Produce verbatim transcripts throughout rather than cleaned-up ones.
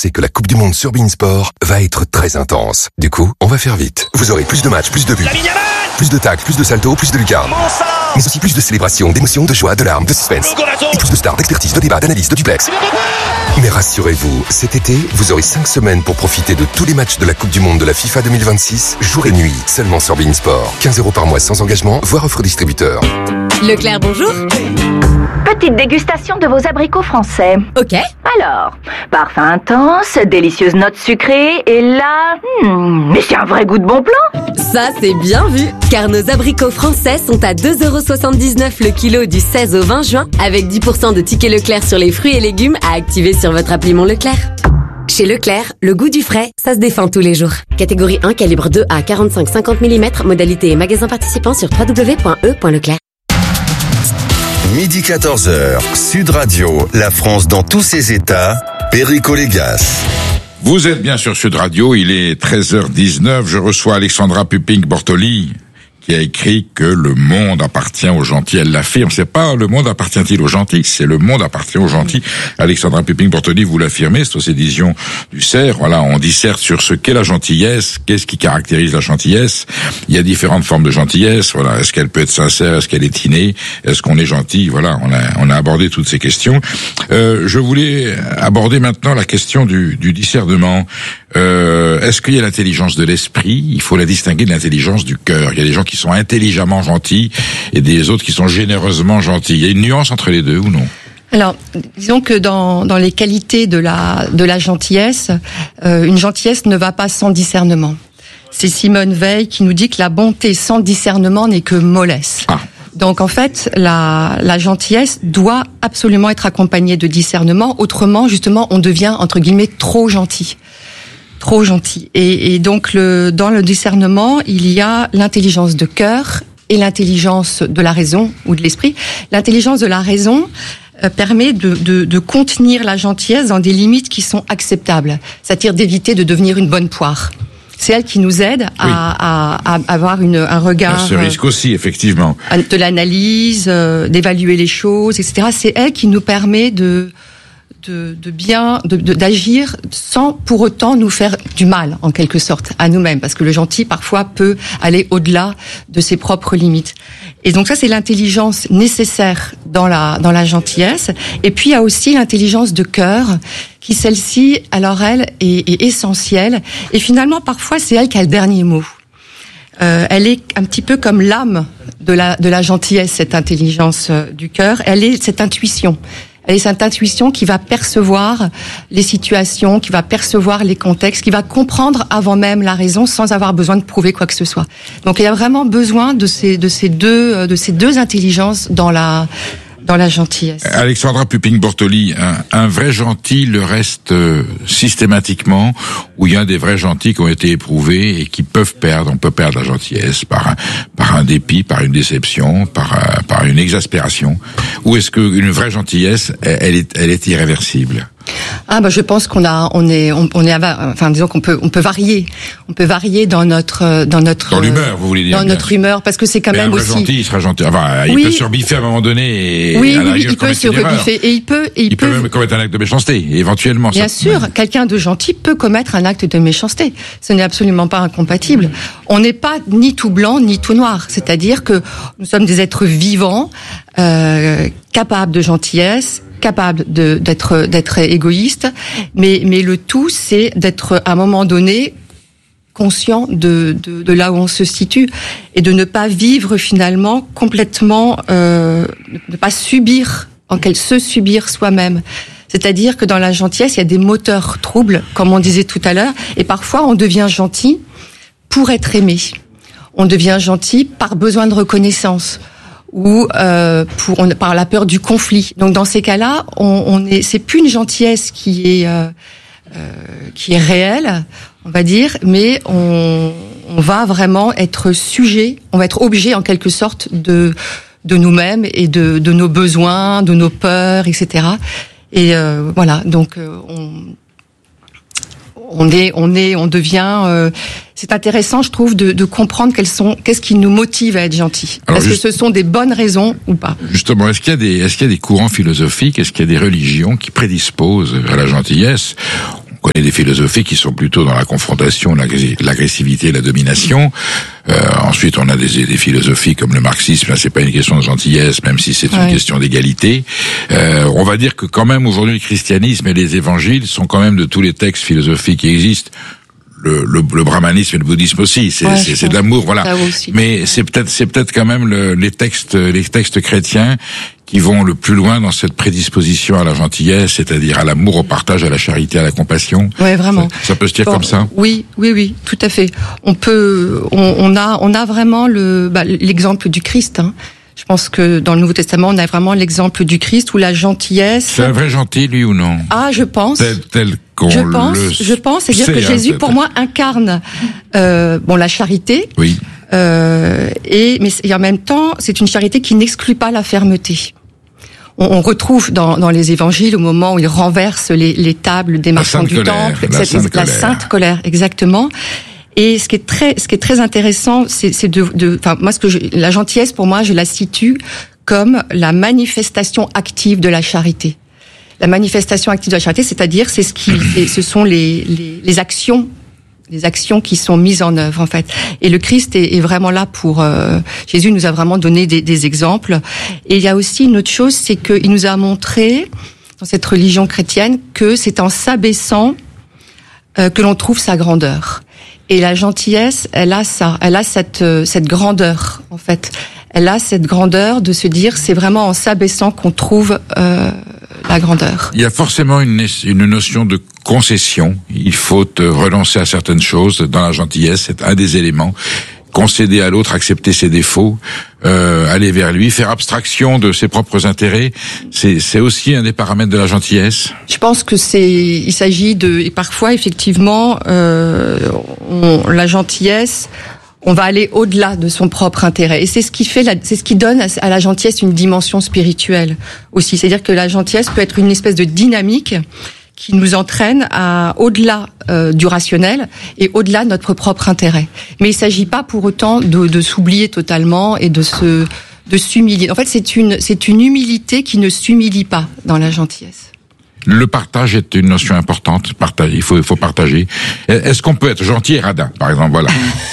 sait que la Coupe du Monde sur beIN Sport va être très intense. Du coup, on va faire vite. Vous aurez plus de matchs, plus de buts, plus de tacles, plus de saltos, plus de lucarnes. Mais aussi plus de célébrations, d'émotions, de joie, de larmes, de suspense. Et plus de stars, d'expertise, de débats, d'analyse, de duplex. Mais rassurez-vous, cet été, vous aurez cinq semaines pour profiter de tous les matchs de la Coupe du Monde de la FIFA deux mille vingt-six, jour et nuit, seulement sur beIN Sport. quinze euros par mois sans engagement, voire offre distributeur. Leclerc, bonjour. Petite dégustation de vos abricots français. Ok. Alors, parfum intense, délicieuse note sucrée, et là... Hmm, mais c'est un vrai goût de bon plan. Ça, c'est bien vu. Car nos abricots français sont à deux euros soixante-dix-neuf le kilo du seize au vingt juin, avec dix pour cent de tickets Leclerc sur les fruits et légumes à activer sur votre appli Mon Leclerc. Chez Leclerc, le goût du frais, ça se défend tous les jours. Catégorie un, calibre deux à quarante-cinq à cinquante millimètres, modalité et magasin participant sur w w w point e point leclerc. Midi quatorze heures, Sud Radio, la France dans tous ses états, Perico Légas. Vous êtes bien sur Sud Radio, il est treize heures dix-neuf, je reçois Alexandra Pupink-Bortoli, qui a écrit que le monde appartient aux gentils. Elle l'affirme, c'est pas le monde appartient-il aux gentils, c'est le monde appartient aux gentils. Alexandra Pupink-Bortoli, vous l'affirmez, c'est aux éditions du Cerf. Voilà, on disserte sur ce qu'est la gentillesse, qu'est-ce qui caractérise la gentillesse. Il y a différentes formes de gentillesse. Voilà, est-ce qu'elle peut être sincère, est-ce qu'elle est innée, est-ce qu'on est gentil. Voilà, on a on a abordé toutes ces questions. Euh, je voulais aborder maintenant la question du, du discernement. Euh, est-ce qu'il y a l'intelligence de l'esprit? Il faut la distinguer de l'intelligence du cœur. Il y a des gens qui sont intelligemment gentils et des autres qui sont généreusement gentils. Il y a une nuance entre les deux ou non? Alors, disons que dans dans les qualités de la de la gentillesse, euh, une gentillesse ne va pas sans discernement. C'est Simone Veil qui nous dit que la bonté sans discernement n'est que mollesse. Ah. Donc en fait, la, la gentillesse doit absolument être accompagnée de discernement. Autrement, justement, on devient entre guillemets trop gentil. Trop gentil. Et, et donc, le, dans le discernement, il y a l'intelligence de cœur et l'intelligence de la raison ou de l'esprit. L'intelligence de la raison euh, permet de, de, de contenir la gentillesse dans des limites qui sont acceptables, c'est-à-dire d'éviter de devenir une bonne poire. C'est elle qui nous aide à, oui. à, à avoir une, un regard. Ce risque aussi, effectivement. De l'analyse, euh, d'évaluer les choses, et cetera. C'est elle qui nous permet de De, de bien, de, de, d'agir sans pour autant nous faire du mal, en quelque sorte, à nous-mêmes, parce que le gentil parfois peut aller au-delà de ses propres limites. Et donc ça, c'est l'intelligence nécessaire dans la dans la gentillesse. Et puis il y a aussi l'intelligence de cœur, qui celle-ci, alors elle est, est essentielle. Et finalement, parfois, c'est elle qui a le dernier mot. Euh, elle est un petit peu comme l'âme de la de la gentillesse, cette intelligence du cœur. Elle est cette intuition. Elle est cette intuition qui va percevoir les situations, qui va percevoir les contextes, qui va comprendre avant même la raison sans avoir besoin de prouver quoi que ce soit. Donc il y a vraiment besoin de ces de ces deux de ces deux intelligences dans la dans la gentillesse. Alexandra Pupink-Bortoli, un, un vrai gentil le reste euh, systématiquement, ou il y a des vrais gentils qui ont été éprouvés et qui peuvent perdre, on peut perdre la gentillesse par un, par un dépit, par une déception, par, un, par une exaspération, ou est-ce qu'une vraie gentillesse, elle est, elle est irréversible? Ah bah je pense qu'on a on est on, on est enfin disons qu'on peut on peut varier on peut varier dans notre dans notre dans l'humeur vous voulez dire dans notre humeur parce que c'est quand mais même un vrai aussi gentil il sera gentil enfin il oui. peut surbiffer à un moment donné et oui, à la oui il peut surbiffer et il peut et il, il peut, peut même commettre un acte de méchanceté éventuellement bien ça, sûr même. Quelqu'un de gentil peut commettre un acte de méchanceté, ce n'est absolument pas incompatible. On n'est pas ni tout blanc ni tout noir, c'est-à-dire que nous sommes des êtres vivants euh, capables de gentillesse, capable de, d'être d'être égoïste, mais mais le tout c'est d'être à un moment donné conscient de de, de là où on se situe et de ne pas vivre finalement complètement, euh, de ne pas subir en quel se subir soi-même. C'est-à-dire que dans la gentillesse il y a des moteurs troubles, comme on disait tout à l'heure, et parfois on devient gentil pour être aimé. On devient gentil par besoin de reconnaissance. Ou euh, pour on, par la peur du conflit. Donc dans ces cas-là, on, on est, c'est plus une gentillesse qui est euh, euh, qui est réelle, on va dire, mais on, on va vraiment être sujet, on va être objet en quelque sorte de de nous-mêmes et de de nos besoins, de nos peurs, et cetera. Et euh, voilà, donc euh, on on est on est on devient euh, c'est intéressant, je trouve, de, de comprendre quelles sont, qu'est-ce qui nous motive à être gentil. Alors est-ce juste, que ce sont des bonnes raisons ou pas? Justement, est-ce qu'il y a des, est-ce qu'il y a des courants philosophiques, est-ce qu'il y a des religions qui prédisposent à la gentillesse? On On connaît des philosophies qui sont plutôt dans la confrontation, l'agressivité et la domination. Euh, ensuite, on a des, des philosophies comme le marxisme. Là, c'est pas une question de gentillesse, même si c'est une ouais. question d'égalité. Euh, on va dire que quand même aujourd'hui, le christianisme et les évangiles sont quand même de tous les textes philosophiques qui existent. Le, le, le brahmanisme et le bouddhisme aussi, c'est, ouais, c'est, c'est de l'amour, voilà. Mais ouais. c'est peut-être, c'est peut-être quand même le, les textes, les textes chrétiens qui vont le plus loin dans cette prédisposition à la gentillesse, c'est-à-dire à l'amour, au partage, à la charité, à la compassion. Ouais, vraiment. Ça, ça peut se dire bon, comme ça. Oui, oui, oui, tout à fait. On peut, on, on a, on a vraiment le, bah, l'exemple du Christ. Hein. Je pense que dans le Nouveau Testament, on a vraiment l'exemple du Christ où la gentillesse. C'est un vrai gentil, lui, ou non? Ah, je pense. Tel, tel qu'on je pense, le je pense, c'est-à-dire que hein, Jésus, peut-être. pour moi, incarne euh, bon la charité. Oui. Euh, et mais et en même temps, c'est une charité qui n'exclut pas la fermeté. On, on retrouve dans, dans les évangiles au moment où il renverse les, les tables des marchands du colère, temple, la, cette, sainte, la sainte colère, exactement. Et ce qui est très, ce qui est très intéressant, c'est, c'est de, de, enfin moi, ce que je, la gentillesse pour moi, je la situe comme la manifestation active de la charité. La manifestation active de la charité, c'est-à-dire, c'est ce qui, ce sont les, les, les actions, les actions qui sont mises en œuvre en fait. Et le Christ est, est vraiment là pour. Euh, Jésus nous a vraiment donné des, des exemples. Et il y a aussi une autre chose, c'est qu'il nous a montré dans cette religion chrétienne que c'est en s'abaissant euh, que l'on trouve sa grandeur. Et la gentillesse, elle a ça, elle a cette euh, cette grandeur en fait. Elle a cette grandeur de se dire, c'est vraiment en s'abaissant qu'on trouve euh, la grandeur. Il y a forcément une, une notion de concession. Il faut renoncer à certaines choses. Dans la gentillesse, c'est un des éléments. Concéder à l'autre, accepter ses défauts, euh, aller vers lui, faire abstraction de ses propres intérêts, c'est, c'est aussi un des paramètres de la gentillesse. Je pense que c'est, il s'agit de, et parfois effectivement, euh, on, la gentillesse, on va aller au-delà de son propre intérêt. Et c'est ce qui fait, la, c'est ce qui donne à la gentillesse une dimension spirituelle aussi. C'est-à-dire que la gentillesse peut être une espèce de dynamique qui nous entraîne à au-delà euh, du rationnel et au-delà de notre propre intérêt. Mais il s'agit pas pour autant de, de s'oublier totalement et de se, de s'humilier. En fait, c'est une, c'est une humilité qui ne s'humilie pas dans la gentillesse. Le partage est une notion importante. Partager, il faut, il faut partager. Est-ce qu'on peut être gentil et radin, par exemple, voilà.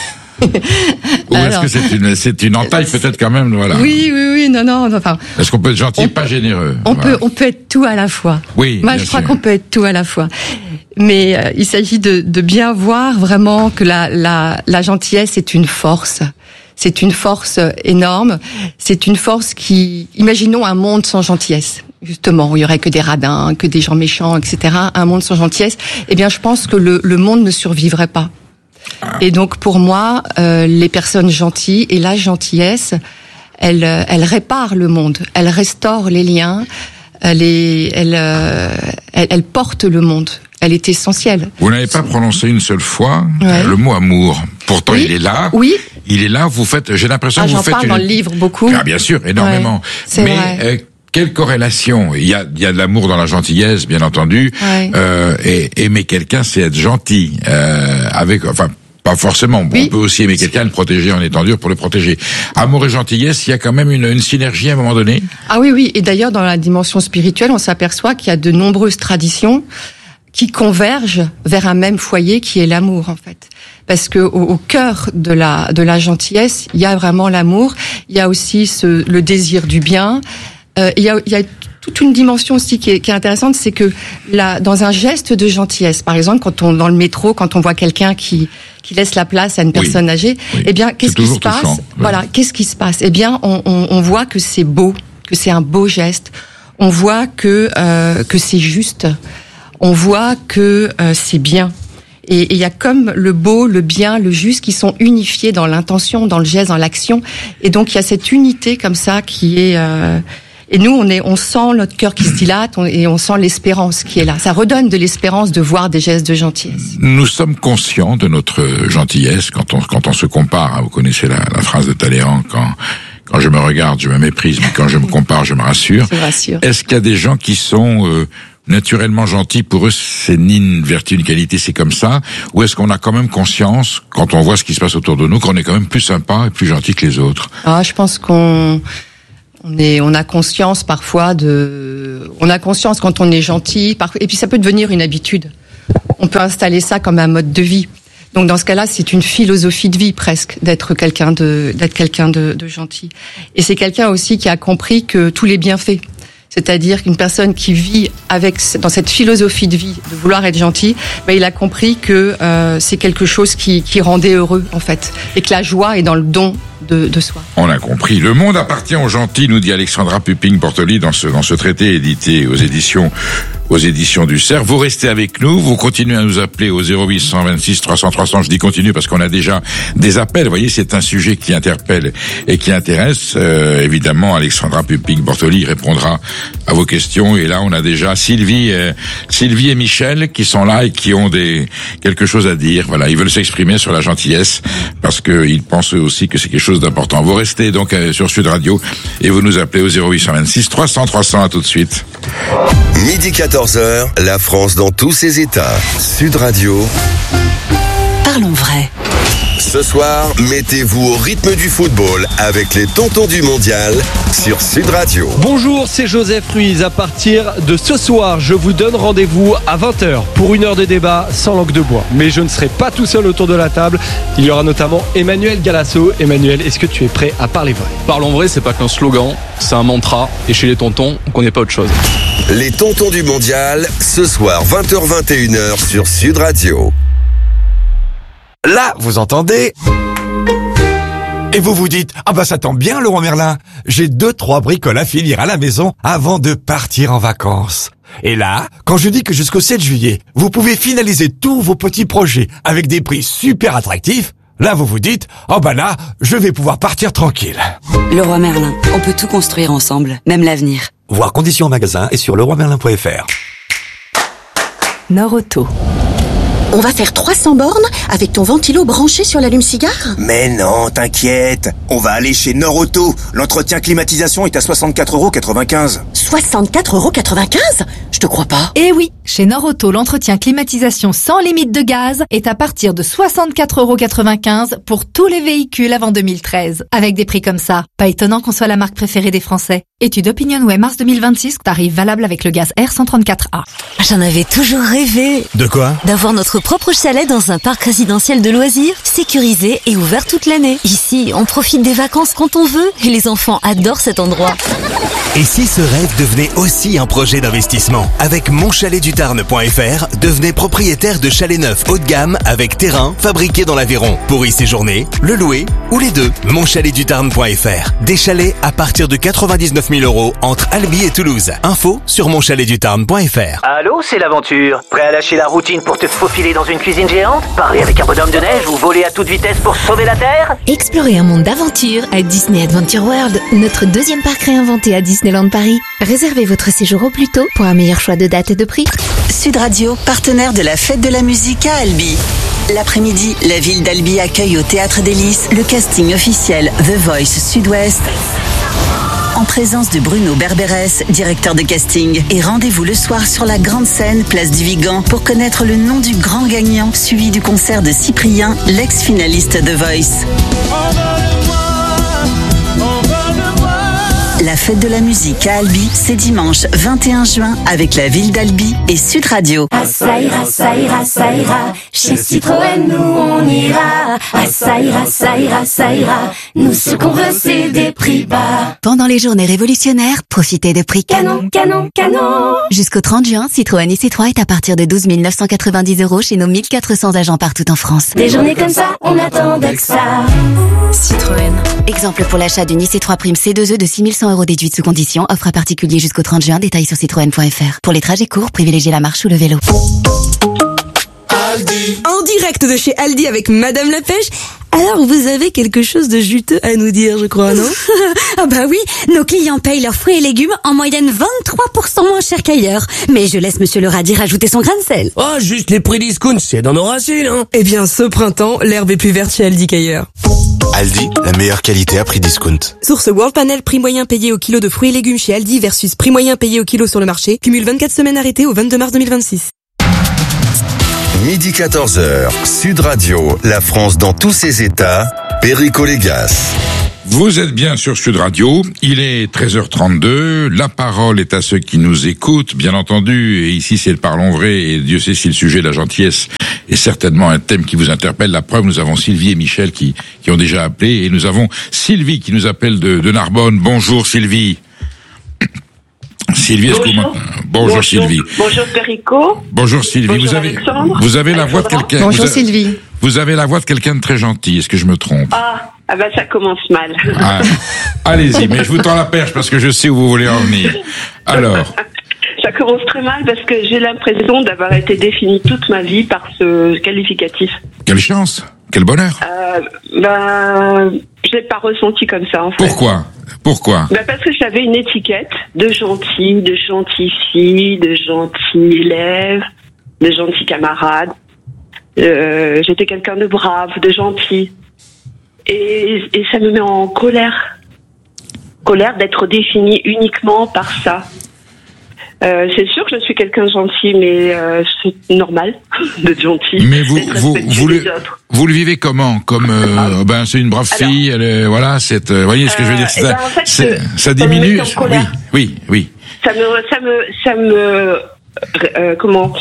Ou alors, est-ce que c'est une, c'est une entaille peut-être quand même, voilà. Oui, oui, oui, non, non, enfin. Est-ce qu'on peut être gentil et pas généreux? On voilà. peut, on peut être tout à la fois. Oui. Moi, je crois sûr. qu'on peut être tout à la fois. Mais euh, il s'agit de, de bien voir vraiment que la, la, la gentillesse est une force. C'est une force énorme. C'est une force qui, imaginons un monde sans gentillesse. Justement, où il y aurait que des radins, que des gens méchants, et cetera. Un monde sans gentillesse. Eh bien, je pense que le, le monde ne survivrait pas. Et donc pour moi, euh, les personnes gentilles et la gentillesse, elle, elle répare le monde, elle restaure les liens, elle, est, elle, euh, elle, elle porte le monde. Elle est essentielle. Vous n'avez pas prononcé une seule fois ouais. le mot amour. Pourtant, oui. il est là. Oui. Il est là. Vous faites. J'ai l'impression ah, que vous j'en faites. J'en parle une... dans le livre beaucoup. Ah, bien sûr, énormément. Ouais, c'est Mais vrai. Euh, quelle corrélation? Il y a, il y a de l'amour dans la gentillesse, bien entendu. Ouais. Euh, et aimer quelqu'un, c'est être gentil. Euh, avec, enfin. Pas forcément. Bon, oui. On peut aussi aimer quelqu'un, le protéger en étant dur pour le protéger. Amour et gentillesse, il y a quand même une, une synergie à un moment donné. Ah oui, oui. Et d'ailleurs, dans la dimension spirituelle, on s'aperçoit qu'il y a de nombreuses traditions qui convergent vers un même foyer qui est l'amour, en fait. Parce que au, au cœur de la de la gentillesse, il y a vraiment l'amour. Il y a aussi ce, le désir du bien. Euh, il y a, il y a toute une dimension aussi qui est, qui est intéressante, c'est que là, dans un geste de gentillesse, par exemple, quand on dans le métro, quand on voit quelqu'un qui qui laisse la place à une personne oui. âgée, oui. eh bien, qu'est-ce qui se passe touchant, Voilà, oui. qu'est-ce qui se passe Eh bien, on, on, on voit que c'est beau, que c'est un beau geste. On voit que euh, que c'est juste. On voit que euh, c'est bien. Et il y a comme le beau, le bien, le juste qui sont unifiés dans l'intention, dans le geste, dans l'action. Et donc il y a cette unité comme ça qui est. Euh, Et nous, on est, on sent notre cœur qui se dilate on, et on sent l'espérance qui est là. Ça redonne de l'espérance de voir des gestes de gentillesse. Nous sommes conscients de notre gentillesse quand on quand on se compare. Hein, vous connaissez la, la phrase de Talleyrand, quand quand je me regarde, je me méprise, mais quand je me compare, je me rassure. Je me rassure. Est-ce qu'il y a des gens qui sont euh, naturellement gentils, pour eux c'est ni une vertu, une qualité, c'est comme ça, ou est-ce qu'on a quand même conscience, quand on voit ce qui se passe autour de nous, qu'on est quand même plus sympa et plus gentil que les autres? Ah, je pense qu'on On est, on a conscience parfois de, on a conscience quand on est gentil, parfois, et puis ça peut devenir une habitude. on peut installer ça comme un mode de vie. Donc dans ce cas-là, c'est une philosophie de vie presque d'être quelqu'un de d'être quelqu'un de, de gentil. Et c'est quelqu'un aussi qui a compris que tous les bienfaits, c'est-à-dire qu'une personne qui vit avec dans cette philosophie de vie de vouloir être gentil, ben il a compris que euh, c'est quelque chose qui qui rendait heureux en fait, et que la joie est dans le don de, de soi. On a compris. Le monde appartient aux gentils, nous dit Alexandra Puping-Bortoli dans ce dans ce traité édité aux éditions aux éditions du Cerf. Vous restez avec nous, vous continuez à nous appeler au zéro huit cent vingt-six trois cents trois cents. Je dis continue parce qu'on a déjà des appels. Vous voyez, c'est un sujet qui interpelle et qui intéresse. Euh, évidemment, Alexandra Puping-Bortoli répondra à vos questions. Et là, on a déjà Sylvie, euh, Sylvie et Michel qui sont là et qui ont des quelque chose à dire. Voilà, ils veulent s'exprimer sur la gentillesse parce que ils pensent eux aussi que c'est quelque chose d'important. Vous restez donc euh, sur Sud Radio et vous nous appelez au zéro huit cent vingt-six trois cents trois cents. À tout de suite. Midi quatorze heures, la France dans tous ses états. Sud Radio. Parlons vrai. Ce soir, mettez-vous au rythme du football avec les tontons du mondial sur Sud Radio. Bonjour, c'est Joseph Ruiz. À partir de ce soir, je vous donne rendez-vous à vingt heures pour une heure de débat sans langue de bois. Mais je ne serai pas tout seul autour de la table. Il y aura notamment Emmanuel Galasso. Emmanuel, est-ce que tu es prêt à parler vrai ? Parlons vrai, c'est pas qu'un slogan, c'est un mantra. Et chez les tontons, on connaît pas autre chose. Les tontons du mondial, ce soir vingt heures vingt et une heures sur Sud Radio. Là, vous entendez ? Et vous vous dites, ah bah ça tombe bien Leroy Merlin, j'ai deux, trois bricoles à finir à la maison avant de partir en vacances. Et là, quand je dis que jusqu'au sept juillet, vous pouvez finaliser tous vos petits projets avec des prix super attractifs, là vous vous dites, oh bah là, je vais pouvoir partir tranquille. Leroy Merlin, on peut tout construire ensemble, même l'avenir. Voir conditions en magasin et sur leroy merlin point f r. Norauto. On va faire trois cents bornes avec ton ventilo branché sur l'allume-cigare ? Mais non, t'inquiète. On va aller chez Norauto. L'entretien climatisation est à soixante-quatre euros quatre-vingt-quinze. soixante-quatre euros quatre-vingt-quinze ? Je te crois pas. Eh oui, chez Norauto, l'entretien climatisation sans limite de gaz est à partir de soixante-quatre euros quatre-vingt-quinze pour tous les véhicules avant deux mille treize. Avec des prix comme ça, pas étonnant qu'on soit la marque préférée des Français. Étude OpinionWay mars deux mille vingt-six, tarif valable avec le gaz R cent trente-quatre A. J'en avais toujours rêvé. De quoi ? D'avoir notre propre chalet dans un parc résidentiel de loisirs, sécurisé et ouvert toute l'année. Ici, on profite des vacances quand on veut et les enfants adorent cet endroit. Et si ce rêve devenait aussi un projet d'investissement ? Avec mon chalet du tarn point f r, devenez propriétaire de chalets neufs haut de gamme avec terrain fabriqué dans l'Aveyron. Pour y séjourner, le louer ou les deux. mon chalet du tarn point f r. Des chalets à partir de quatre-vingt-dix-neuf mille euros entre Albi et Toulouse. Info sur mon chalet du tarn point f r. Allô, c'est l'aventure. Prêt à lâcher la routine pour te faufiler dans une cuisine géante ? Parler avec un bonhomme de neige ou voler à toute vitesse pour sauver la Terre ? Explorer un monde d'aventure à Disney Adventure World, notre deuxième parc réinventé à Disneyland Paris. Réservez votre séjour au plus tôt pour un meilleur choix de date et de prix. Sud Radio, partenaire de la Fête de la musique à Albi. L'après-midi, la ville d'Albi accueille au Théâtre des Lys le casting officiel The Voice Sud-Ouest, en présence de Bruno Berberes, directeur de casting. Et rendez-vous le soir sur la grande scène, place du Vigan, pour connaître le nom du grand gagnant, suivi du concert de Cyprien, l'ex-finaliste The Voice. La fête de la musique à Albi, c'est dimanche vingt et un juin avec la ville d'Albi et Sud Radio. Ah ça ira, ça ira, ça ira, chez Citroën nous on ira. Ah ça ira, ça ira, ça ira, nous ce qu'on veut c'est des prix bas. Pendant les journées révolutionnaires, profitez de prix canon, canon, canon. Jusqu'au trente juin, Citroën C trois est à partir de douze mille neuf cent quatre-vingt-dix euros chez nos mille quatre cents agents partout en France. Des journées comme ça, on attendait que ça. Citroën. Exemple pour l'achat d'une I C trois Prime C deux E de six mille cent euros déduite sous condition. Offre à particulier jusqu'au trente juin. Détails sur citroën point f r. Pour les trajets courts, privilégiez la marche ou le vélo. Aldi. En direct de chez Aldi avec Madame la Pêche. Alors, vous avez quelque chose de juteux à nous dire, je crois, non? Ah bah oui, nos clients payent leurs fruits et légumes en moyenne vingt-trois pour cent moins cher qu'ailleurs. Mais je laisse Monsieur le Radis rajouter son grain de sel. Oh, juste les prix discount, c'est dans nos racines, hein. Eh bien, ce printemps, l'herbe est plus verte chez Aldi qu'ailleurs. Aldi, la meilleure qualité à prix discount. Source World Panel, prix moyen payé au kilo de fruits et légumes chez Aldi versus prix moyen payé au kilo sur le marché. Cumule vingt-quatre semaines arrêtées au vingt-deux mars deux mille vingt-six. Midi quatorze heures, Sud Radio, la France dans tous ses états, Perico Légas. Vous êtes bien sur Sud Radio, il est treize heures trente-deux, la parole est à ceux qui nous écoutent, bien entendu, et ici c'est le parlons vrai, et Dieu sait si le sujet de la gentillesse est certainement un thème qui vous interpelle. La preuve, nous avons Sylvie et Michel qui, qui ont déjà appelé, et nous avons Sylvie qui nous appelle de, de Narbonne. Bonjour Sylvie. Sylvie, est-ce que vous m'entendez ? Bonjour, Bonjour Sylvie. Bonjour Perico. Bonjour Sylvie. Bonjour vous avez, Alexandre. vous avez la voix de quelqu'un. Bonjour vous a, Sylvie. Vous avez la voix de quelqu'un de très gentil. Est-ce que je me trompe ? Ah, ah bah ça commence mal. Ah, allez-y, mais je vous tends la perche parce que je sais où vous voulez en venir. Alors. Ça commence très mal parce que j'ai l'impression d'avoir été définie toute ma vie par ce qualificatif. Quelle chance, quel bonheur. Euh, bah, je l'ai pas ressenti comme ça en fait. Pourquoi ? Pourquoi ? Bah parce que j'avais une étiquette de gentil, de gentille fille, de gentil élève, de gentil camarade. Euh, j'étais quelqu'un de brave, de gentil. Et, et ça me met en colère. Colère d'être définie uniquement par ça. Euh, c'est sûr que je suis quelqu'un de gentil, mais euh, c'est normal d'être gentil. Mais vous, vous, vous le, vous le vivez comment ? Comme, euh, ben, c'est une brave fille, elle est, voilà, c'est, euh, voyez ce que je veux dire, ça, euh, ben en fait, c'est, ça, ça diminue. Oui, oui, oui. Ça me, ça me, ça me, euh, comment,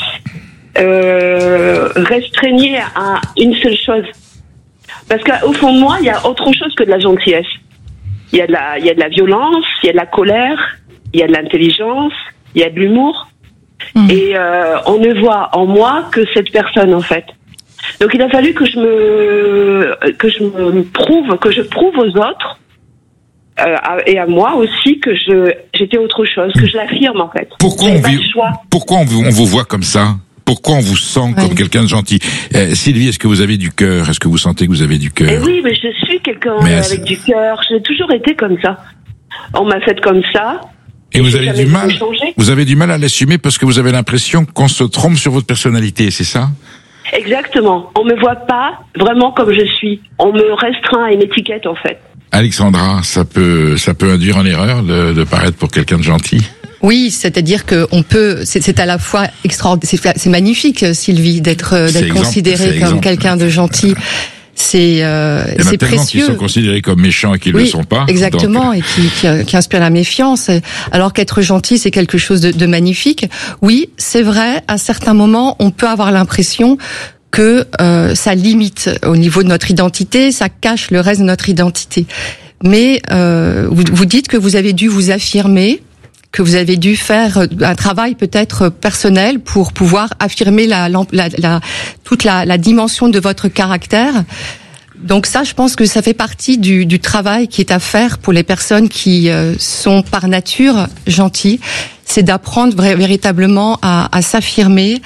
euh, restreignait à une seule chose. Parce qu'au fond de moi, il y a autre chose que de la gentillesse. Il y a de la, il y a de la violence, il y a de la colère, il y a de l'intelligence. Il y a de l'humour mmh. et euh, on ne voit en moi que cette personne en fait. Donc il a fallu que je me que je me prouve que je prouve aux autres euh, et à moi aussi que je j'étais autre chose, que je l'affirme en fait. Pourquoi on, vit, pourquoi on vous, on vous voit comme ça ? Pourquoi on vous sent ouais. comme quelqu'un de gentil ? euh, Sylvie, est-ce que vous avez du cœur ? Est-ce que vous sentez que vous avez du cœur ? Eh oui, mais je suis quelqu'un mais avec c'est... du cœur. J'ai toujours été comme ça. On m'a fait comme ça. Et vous avez du mal, vous avez du mal à l'assumer parce que vous avez l'impression qu'on se trompe sur votre personnalité, c'est ça ? Exactement. On me voit pas vraiment comme je suis. On me restreint à une étiquette en fait. Alexandra, ça peut, ça peut induire en erreur de, de paraître pour quelqu'un de gentil ? Oui, c'est-à-dire que on peut, c'est, c'est à la fois extraordinaire, c'est, c'est magnifique, Sylvie, d'être, d'être considérée comme exemple. quelqu'un de gentil. C'est, euh, c'est précieux. Il y en a tellement qui sont considérés comme méchants et qui ne oui, le sont pas. Exactement, donc... et qui, qui, qui inspirent la méfiance. Alors qu'être gentil, c'est quelque chose de, de magnifique. Oui, c'est vrai, à certains moments, on peut avoir l'impression que euh, ça limite au niveau de notre identité, ça cache le reste de notre identité. Mais euh, vous, vous dites que vous avez dû vous affirmer, que vous avez dû faire un travail peut-être personnel pour pouvoir affirmer la, la, la, toute la, la dimension de votre caractère. Donc ça, je pense que ça fait partie du, du travail qui est à faire pour les personnes qui euh, sont par nature gentilles. C'est d'apprendre vra- véritablement à, à s'affirmer,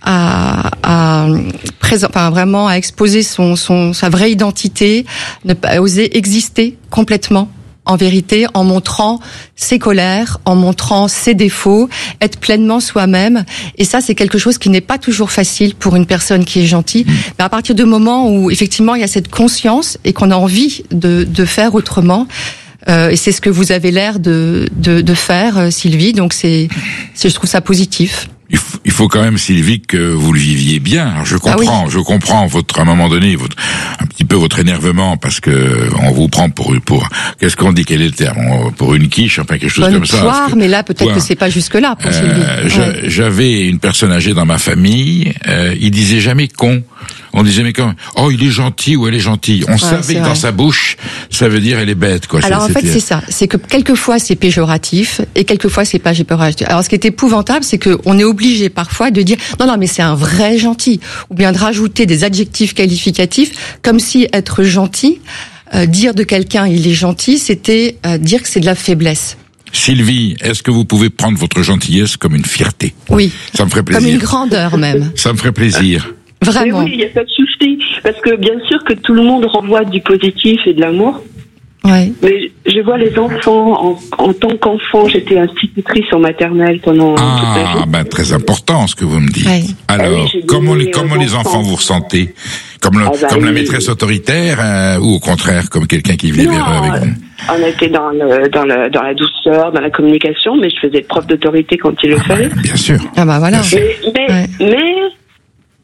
à, à, présent, enfin, vraiment à exposer son, son, sa vraie identité, ne pas oser exister complètement. En vérité, en montrant ses colères, en montrant ses défauts, être pleinement soi-même. Et ça, c'est quelque chose qui n'est pas toujours facile pour une personne qui est gentille. Mais à partir du moment où, effectivement, il y a cette conscience et qu'on a envie de, de faire autrement, euh, et c'est ce que vous avez l'air de, de, de faire, Sylvie. Donc, c'est, c'est, je trouve ça positif. Il faut, il faut quand même, Sylvie, que vous le viviez bien. Alors, je comprends, ah oui. je comprends votre, à un moment donné, votre, un petit peu votre énervement parce que on vous prend pour, pour, qu'est-ce qu'on dit, quel est le terme, pour une quiche, enfin quelque chose Bonne comme ça. Poire, mais là, peut-être poire. que c'est pas jusque là pour euh, Sylvie. Ouais. J'avais une personne âgée dans ma famille, euh, il disait jamais con. On disait mais quand, oh il est gentil ou elle est gentille. On ouais, savait que vrai. dans sa bouche, ça veut dire elle est bête quoi. Alors ça, en fait c'est ça, c'est que quelquefois c'est péjoratif et quelquefois c'est pas péjoratif. Alors ce qui est épouvantable, c'est que on est obligé parfois de dire non non mais c'est un vrai gentil, ou bien de rajouter des adjectifs qualificatifs comme si être gentil, euh, dire de quelqu'un il est gentil, c'était euh, dire que c'est de la faiblesse. Sylvie, est-ce que vous pouvez prendre votre gentillesse comme une fierté ? Oui. Ça me ferait plaisir. Comme une grandeur même. Ça me ferait plaisir. Vraiment. Mais oui, il n'y a pas de souci. Parce que bien sûr que tout le monde renvoie du positif et de l'amour. Ouais. Mais je vois les enfants, en, en tant qu'enfant, j'étais institutrice en maternelle pendant ah, toute ma vie. Ah, ben très important ce que vous me dites. Ouais. Alors, ah oui, comment, les, comment les enfants. enfants vous ressentez ? Comme, le, ah bah comme oui. la maîtresse autoritaire euh, ou au contraire comme quelqu'un qui venait vers eux avec vous ? On était dans, le, dans, le, dans la douceur, dans la communication, mais je faisais preuve d'autorité quand il le ah fallait. Bah, bien sûr. Ah bah voilà. Mais, mais, ouais. mais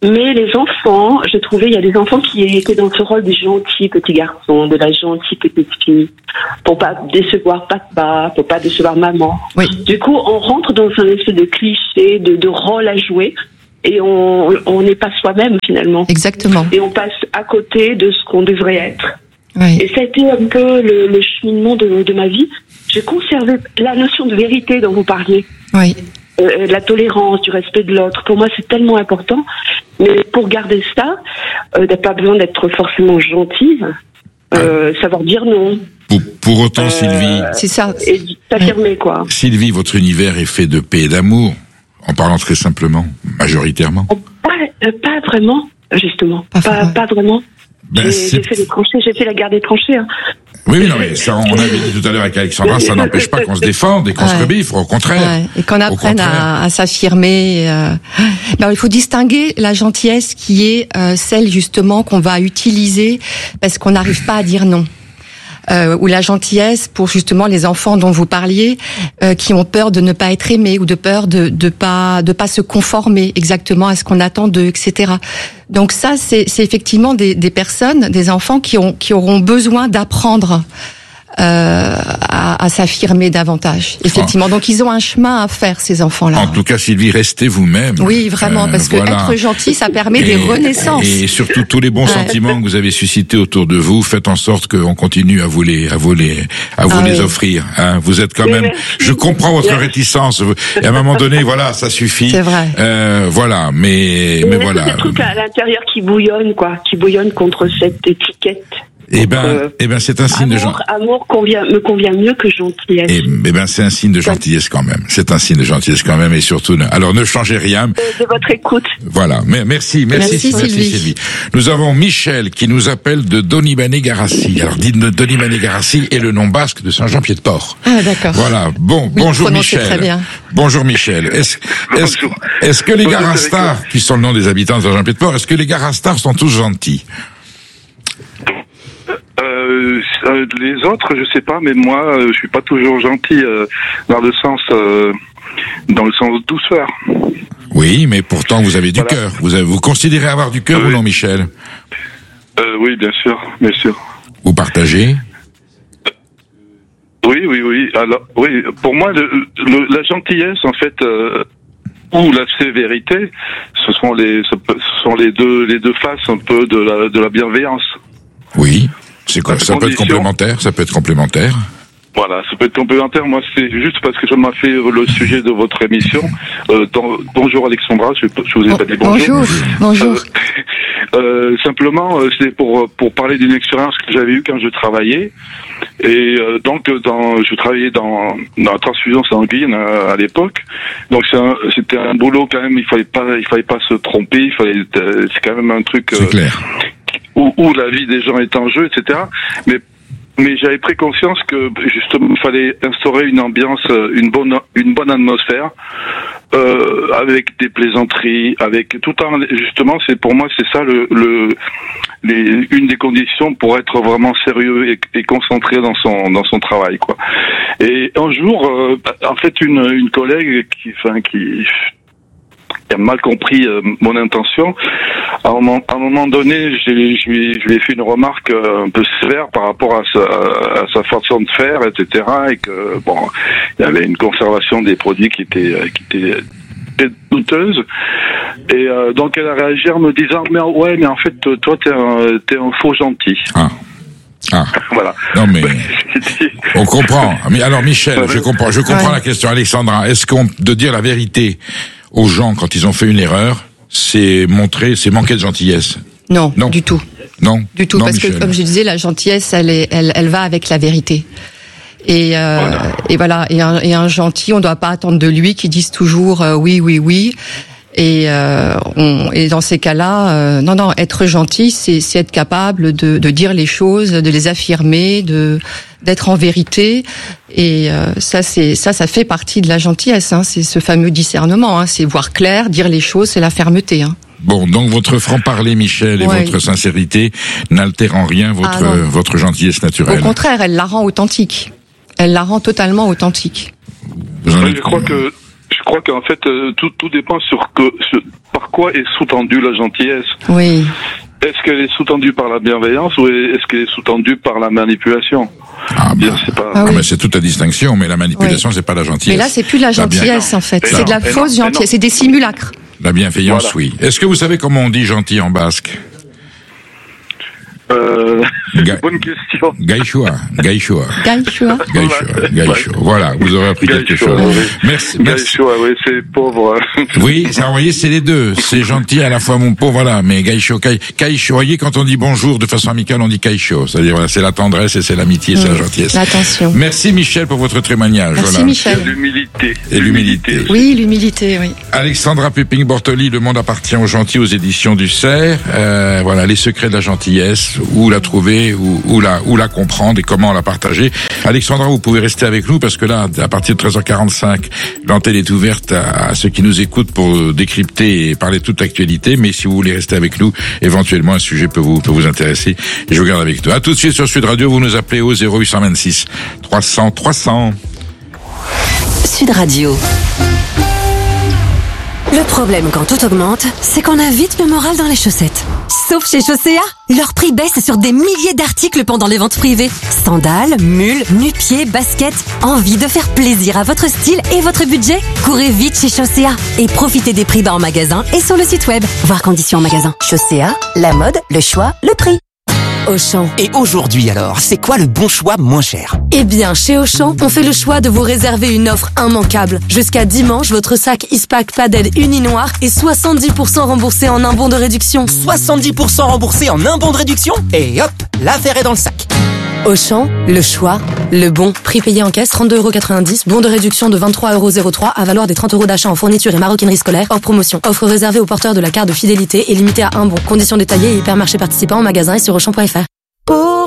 Mais les enfants, je trouvais, il y a des enfants qui étaient dans ce rôle du gentil petit garçon, de la gentille petite fille, pour pas décevoir papa, pour pas décevoir maman. Oui. Du coup, on rentre dans un espèce de cliché, de, de rôle à jouer, et on on n'est pas soi-même finalement. Exactement. Et on passe à côté de ce qu'on devrait être. Oui. Et ça a été un peu le, le cheminement de, de ma vie. J'ai conservé la notion de vérité dont vous parliez. Oui. Euh, la tolérance, du respect de l'autre. Pour moi, c'est tellement important. Mais pour garder ça, euh, t'as pas besoin d'être forcément gentille. Euh, savoir dire non. Pour, pour autant, Euh, Sylvie, C'est ça. Et s'affirmer, quoi. Sylvie, votre univers est fait de paix et d'amour, en parlant très simplement, majoritairement. Pas, euh, pas vraiment, justement. Pas, pas, pas vraiment. Ben, j'ai, c'est- j'ai fait les tranchées, j'ai fait la guerre des tranchées. Hein. Oui, oui, non, mais ça, on avait dit tout à l'heure avec Alexandra, ça n'empêche pas qu'on se défende et qu'on se Ouais. rebiffe, au contraire. Ouais, et qu'on Au apprenne contraire. à, à s'affirmer. Euh. Alors, il faut distinguer la gentillesse qui est euh, celle justement qu'on va utiliser parce qu'on n'arrive pas à dire non. Euh, ou la gentillesse pour justement les enfants dont vous parliez, euh, qui ont peur de ne pas être aimés ou de peur de de pas de pas se conformer exactement à ce qu'on attend d'eux, et cetera. Donc ça, c'est c'est effectivement des des personnes, des enfants qui ont qui auront besoin d'apprendre euh, à, à s'affirmer davantage. Effectivement. Donc ils ont un chemin à faire, ces enfants-là. En tout cas, Sylvie, restez vous-même. Oui, vraiment, Euh, parce que voilà. être gentil, ça permet des Et- renaissances. Et surtout tous les bons Ouais. sentiments que vous avez suscités autour de vous, faites en sorte qu'on continue à vous les, à vous les, à vous Ah les oui. offrir. Hein. Vous êtes quand Oui, même. merci. Je comprends votre Merci. réticence. Et à un moment donné, voilà, ça suffit. C'est vrai. Euh, voilà, mais, mais Il y a voilà. des trucs à l'intérieur qui bouillonnent, quoi, qui bouillonnent contre cette étiquette. Eh ben, Euh, eh ben, c'est un signe de Amour, gentillesse. amour convient, me convient mieux que gentillesse. Eh, eh ben, c'est un signe de gentillesse quand même. C'est un signe de gentillesse quand même, et surtout, ne- alors ne changez rien. De, de votre écoute. Voilà. Mais, merci, merci, Merci, Sylvie. Nous avons Michel qui nous appelle de Donibane-Garassi. Alors, dites Donibane-Garassi est le nom basque de Saint-Jean-Pied-de-Port. Ah, d'accord. Voilà. Bon, Oui, bonjour prononcez Michel. très bien. Bonjour Michel. Est-ce, est-ce, est-ce que les Garastars, qui sont le nom des habitants de Saint-Jean-Pied-de-Port, est-ce que les Garastars sont tous gentils? Euh, euh, les autres, je sais pas, mais moi, euh, je suis pas toujours gentil euh, dans le sens, euh, dans le sens douceur. Oui, mais pourtant vous avez du Voilà. cœur. Vous avez, vous considérez avoir du cœur Oui. ou non, Michel? Euh, oui, bien sûr, bien sûr. Vous partagez? Oui, oui, oui. Alors, oui, pour moi, le, le- la gentillesse, en fait, euh, ou la sévérité, ce sont les, ce peut- ce sont les deux, les deux faces un peu de la, de la bienveillance. Oui. C'est quoi? À Ça peut être condition- complémentaire, ça peut être complémentaire. Voilà, ça peut être complémentaire. Moi, c'est juste parce que ça m'a fait le sujet de votre émission. Euh, dans- bonjour Alexandra, je, je vous ai pas dit bonjour. Bonjour, bonjour. Euh, euh, simplement, euh, c'est pour pour parler d'une expérience que j'avais eue quand je travaillais. Et euh, donc, dans, je travaillais dans, dans la transfusion sanguine euh, à l'époque. Donc, c'est un- c'était un boulot quand même. Il fallait pas, il fallait pas se tromper. Il fallait, euh, c'est quand même un truc C'est euh, clair. où, où la vie des gens est en jeu, et cetera. Mais mais j'avais pris conscience que justement il fallait instaurer une ambiance, euh, une bonne une bonne atmosphère, euh, avec des plaisanteries, avec tout en justement c'est pour moi c'est ça le le les, une des conditions pour être vraiment sérieux et, et concentré dans son dans son travail quoi. Et un jour euh, en fait une une collègue qui enfin qui qui a mal compris euh, mon intention. À un moment, à un moment donné, j'ai- je lui, je lui ai fait une remarque euh, un peu sévère par rapport à sa, à sa façon de faire, et cetera. Et que bon, il y avait une conservation des produits qui était euh, qui était très douteuse. Et euh, donc elle a réagi en me disant mais ouais mais en fait toi t'es un t'es un faux gentil. Ah. Ah. Voilà. Non mais on comprend. Mais alors Michel, Ouais. je comprends, je comprends Ouais. la question. Alexandra, est-ce qu'on de dire la vérité aux gens quand ils ont fait une erreur, c'est montrer, c'est manquer de gentillesse? Non, Non. du tout. Non. Du tout, Non, parce Michel. que comme je disais, la gentillesse, elle, est, elle, elle va avec la vérité. Et, euh, et voilà, et un, et un gentil, on ne doit pas attendre de lui qu'il dise toujours euh, oui, oui, oui. Et, euh, on, et dans ces cas-là, euh, non, non, être gentil, c'est, c'est être capable de, de dire les choses, de les affirmer, de d'être en vérité. Et euh, ça, c'est ça, ça fait partie de la gentillesse. Hein, c'est ce fameux discernement. Hein, c'est voir clair, dire les choses, c'est la fermeté. Hein. Bon, donc votre franc-parler, Michel, et Ouais. votre sincérité n'altèrent en rien votre Ah, non. euh, votre gentillesse naturelle. Au contraire, elle la rend authentique. Elle la rend totalement authentique. Vous en Oui, êtes- je crois que je crois qu'en fait, euh, tout, tout dépend sur que, sur, par quoi est sous-tendue la gentillesse. Oui. Est-ce qu'elle est sous-tendue par la bienveillance ou est-ce qu'elle est sous-tendue par la manipulation? Ah, bah, c'est pas... ah oui. ah, mais c'est toute la distinction, mais la manipulation, oui. c'est pas la gentillesse. Mais là, c'est plus de la gentillesse, la en fait. C'est de la fausse gentillesse, c'est des simulacres. La bienveillance, voilà. oui. Est-ce que vous savez comment on dit gentil en basque? Euh, Ga- bonne question. Gaïchoua, Gaïchoua. Gaïchoua. Gaïchoua, Gaïchoua. Voilà, vous aurez appris quelque chose. Oui. Merci, merci. Gaïchoua, oui, c'est pauvre. Oui, ça, vous voyez, c'est les deux. C'est gentil à la fois, mon pauvre, voilà, mais Gaïcho, Gaïcho. Vous voyez, quand on dit bonjour de façon amicale, on dit Gaïcho. C'est-à-dire, voilà, c'est la tendresse et c'est l'amitié, mmh. c'est la gentillesse. L'attention. Merci, Michel, pour votre témoignage. Merci, voilà. Michel. Et l'humilité. Et l'humilité. Oui, l'humilité, oui. Alexandra Puping-Bortoli, Le monde appartient aux gentils, aux éditions du Cerf. Euh, voilà, les secrets de la gentillesse, où la trouver, Où, où, la, où la comprendre et comment la partager. Alexandra, vous pouvez rester avec nous parce que là, à partir de treize heures quarante-cinq, l'antenne est ouverte à, à ceux qui nous écoutent pour décrypter et parler de toute l'actualité. Mais si vous voulez rester avec nous, éventuellement, un sujet peut vous, peut vous intéresser. Et je vous garde avec nous. À tout de suite sur Sud Radio, vous nous appelez au zéro huit cent vingt-six trois cents trois cents. Sud Radio. Le problème quand tout augmente, c'est qu'on a vite le moral dans les chaussettes. Sauf chez Chaussea, leur prix baisse sur des milliers d'articles pendant les ventes privées. Sandales, mules, nu-pieds, baskets. Envie de faire plaisir à votre style et votre budget? Courez vite chez Chaussea et profitez des prix bas en magasin et sur le site web. Voir conditions en magasin. Chaussea, la mode, le choix, le prix. Auchan. Et aujourd'hui alors, c'est quoi le bon choix moins cher? Eh bien, chez Auchan, on fait le choix de vous réserver une offre immanquable. Jusqu'à dimanche, votre sac Ispac Padel uni noir est soixante-dix pour cent remboursé en un bon de réduction. soixante-dix pour cent remboursé en un bon de réduction? Et hop, l'affaire est dans le sac. Auchan, le choix, le bon. Prix payé en caisse, trente-deux euros quatre-vingt-dix. Bon de réduction de vingt-trois euros zéro trois à valeur des trente euros d'achat en fourniture et maroquinerie scolaire hors promotion. Offre réservée aux porteurs de la carte de fidélité et limitée à un bon. Conditions détaillées et hypermarchés participants en magasin et sur Auchan point F R.